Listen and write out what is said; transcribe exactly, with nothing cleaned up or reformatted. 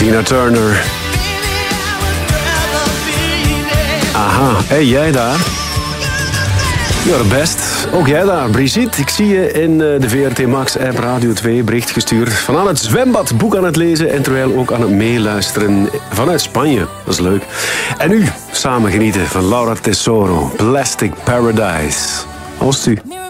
Tina Turner. Aha, hey jij daar? Ja, best. Ook jij daar, Brigitte. Ik zie je in de V R T Max app Radio twee bericht gestuurd. Van aan het zwembad, boek aan het lezen en terwijl ook aan het meeluisteren vanuit Spanje. Dat is leuk. En nu samen genieten van Laura Tesoro, Plastic Paradise. Als u.